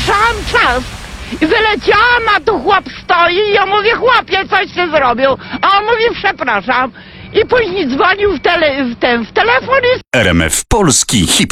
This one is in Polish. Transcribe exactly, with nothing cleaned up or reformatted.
zgłaszałam czas i wyleciałam, a tu chłop stoi i ja mówię, chłopie, coś się zrobił, a on mówi, przepraszam. I później dzwonił w, tele, w, ten, w telefon i... R M F Polski Hip